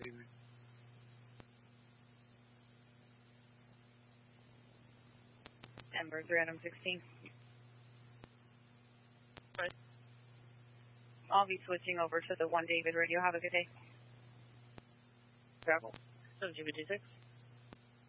Denver, random 16. Right. I'll be switching over to the 1 David radio. Have a good day. Travel. 7 GBT6.